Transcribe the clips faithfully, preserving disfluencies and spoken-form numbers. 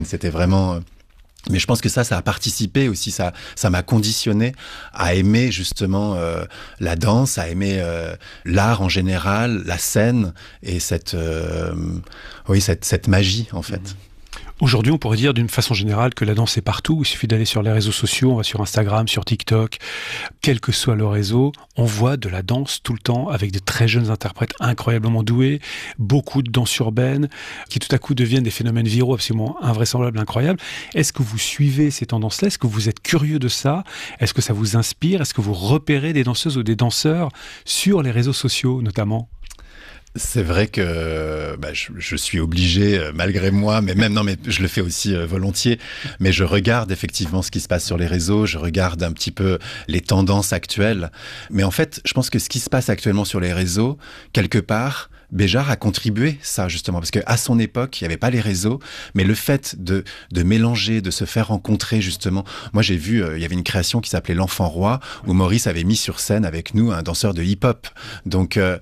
C'était vraiment... Mais je pense que ça, ça a participé aussi, ça, ça m'a conditionné à aimer justement euh, la danse, à aimer euh, l'art en général, la scène et cette, euh, oui, cette, cette magie en fait. Mmh. Aujourd'hui, on pourrait dire d'une façon générale que la danse est partout. Il suffit d'aller sur les réseaux sociaux, on va sur Instagram, sur TikTok, quel que soit le réseau, on voit de la danse tout le temps avec de très jeunes interprètes incroyablement doués, beaucoup de danse urbaine qui tout à coup deviennent des phénomènes viraux absolument invraisemblables, incroyables. Est-ce que vous suivez ces tendances-là? Est-ce que vous êtes curieux de ça? Est-ce que ça vous inspire? Est-ce que vous repérez des danseuses ou des danseurs sur les réseaux sociaux notamment? C'est vrai que bah, je, je suis obligé, euh, malgré moi, mais même non, mais je le fais aussi euh, volontiers. Mais je regarde effectivement ce qui se passe sur les réseaux, je regarde un petit peu les tendances actuelles. Mais en fait, je pense que ce qui se passe actuellement sur les réseaux, quelque part, Béjart a contribué ça justement parce que à son époque il y avait pas les réseaux, mais le fait de de mélanger, de se faire rencontrer justement. Moi j'ai vu euh, il y avait une création qui s'appelait l'Enfant Roi où Maurice avait mis sur scène avec nous un danseur de hip-hop. Donc euh,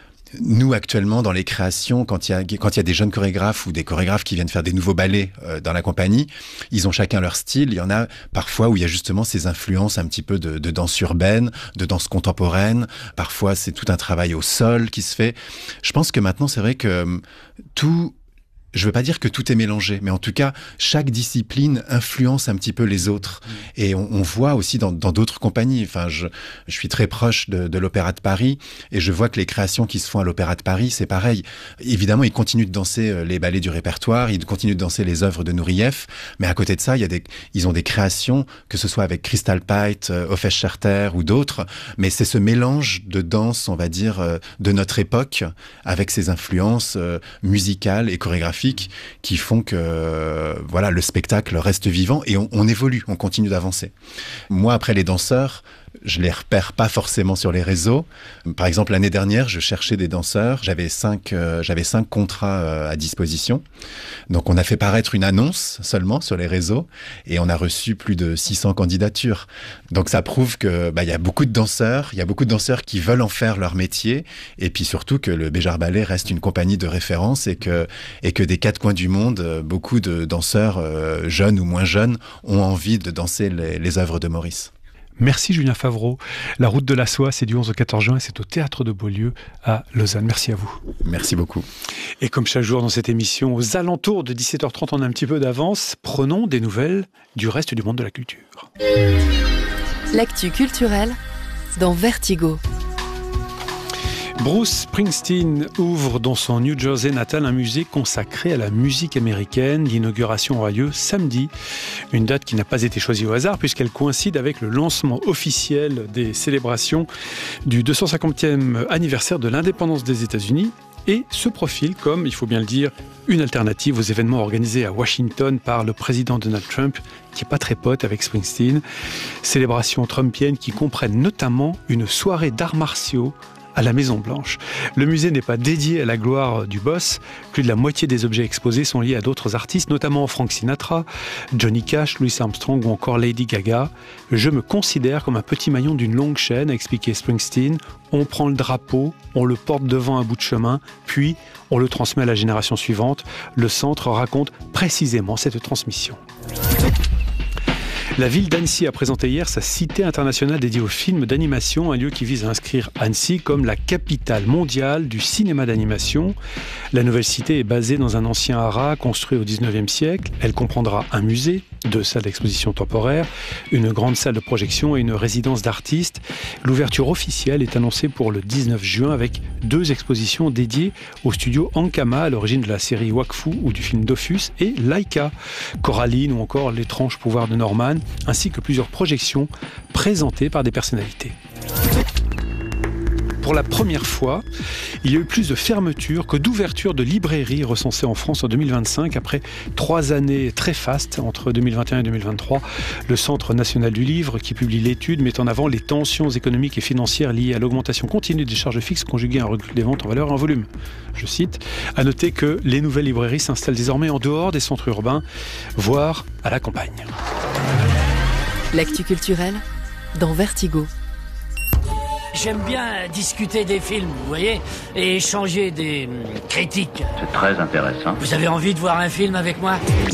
nous, actuellement, dans les créations, quand il y a, quand il y a des jeunes chorégraphes ou des chorégraphes qui viennent faire des nouveaux ballets euh, dans la compagnie, ils ont chacun leur style. Il y en a parfois où il y a justement ces influences un petit peu de, de danse urbaine, de danse contemporaine. Parfois, c'est tout un travail au sol qui se fait. Je pense que maintenant, c'est vrai que euh, tout... Je veux pas dire que tout est mélangé, mais en tout cas, chaque discipline influence un petit peu les autres. Mmh. Et on, on voit aussi dans, dans d'autres compagnies. Enfin, je, je suis très proche de, de l'Opéra de Paris et je vois que les créations qui se font à l'Opéra de Paris, c'est pareil. Évidemment, ils continuent de danser les ballets du répertoire, ils continuent de danser les œuvres de Nureyev, mais à côté de ça, il y a des, ils ont des créations, que ce soit avec Crystal Pite, Hofesh Scherter ou d'autres, mais c'est ce mélange de danse, on va dire, de notre époque, avec ses influences musicales et chorégraphiques qui font que euh, voilà, le spectacle reste vivant et on, on évolue, on continue d'avancer. Moi, après les danseurs, je les repère pas forcément sur les réseaux. Par exemple, l'année dernière, je cherchais des danseurs. J'avais cinq, euh, j'avais cinq contrats euh, à disposition. Donc, on a fait paraître une annonce seulement sur les réseaux et on a reçu plus de six cents candidatures. Donc, ça prouve que bah, y a beaucoup de danseurs. Il y a beaucoup de danseurs qui veulent en faire leur métier et puis surtout que le Béjart Ballet reste une compagnie de référence et que et que des quatre coins du monde, beaucoup de danseurs euh, jeunes ou moins jeunes ont envie de danser les, les œuvres de Maurice. Merci Julien Favreau. La route de la soie, c'est du onze au quatorze juin et c'est au Théâtre de Beaulieu à Lausanne. Merci à vous. Merci beaucoup. Et comme chaque jour dans cette émission, aux alentours de dix-sept heures trente, on a un petit peu d'avance. Prenons des nouvelles du reste du monde de la culture. L'actu culturelle dans Vertigo. Bruce Springsteen ouvre dans son New Jersey natal un musée consacré à la musique américaine. L'inauguration aura lieu samedi, une date qui n'a pas été choisie au hasard puisqu'elle coïncide avec le lancement officiel des célébrations du deux cent cinquantième anniversaire de l'indépendance des États-Unis et se profile comme, il faut bien le dire, une alternative aux événements organisés à Washington par le président Donald Trump qui n'est pas très pote avec Springsteen. Célébrations trumpiennes qui comprennent notamment une soirée d'arts martiaux à la Maison-Blanche. Le musée n'est pas dédié à la gloire du boss. Plus de la moitié des objets exposés sont liés à d'autres artistes, notamment Frank Sinatra, Johnny Cash, Louis Armstrong ou encore Lady Gaga. Je me considère comme un petit maillon d'une longue chaîne, a expliqué Springsteen. On prend le drapeau, on le porte devant un bout de chemin, puis on le transmet à la génération suivante. Le centre raconte précisément cette transmission. La ville d'Annecy a présenté hier sa cité internationale dédiée aux films d'animation, un lieu qui vise à inscrire Annecy comme la capitale mondiale du cinéma d'animation. La nouvelle cité est basée dans un ancien haras construit au dix-neuvième siècle. Elle comprendra un musée, deux salles d'exposition temporaire, une grande salle de projection et une résidence d'artistes. L'ouverture officielle est annoncée pour le dix-neuf juin avec deux expositions dédiées au studio Ankama, à l'origine de la série Wakfu ou du film Dofus, et Laika, Coraline ou encore L'étrange pouvoir de Norman, ainsi que plusieurs projections présentées par des personnalités. Pour la première fois, il y a eu plus de fermetures que d'ouvertures de librairies recensées en France en deux mille vingt-cinq. Après trois années très fastes, entre deux mille vingt et un et deux mille vingt-trois, le Centre national du livre, qui publie l'étude, met en avant les tensions économiques et financières liées à l'augmentation continue des charges fixes conjuguées à un recul des ventes en valeur et en volume. Je cite, à noter que les nouvelles librairies s'installent désormais en dehors des centres urbains, voire à la campagne. L'actu culturelle dans Vertigo. J'aime bien discuter des films, vous voyez, et échanger des hum, critiques. C'est très intéressant. Vous avez envie de voir un film avec moi ?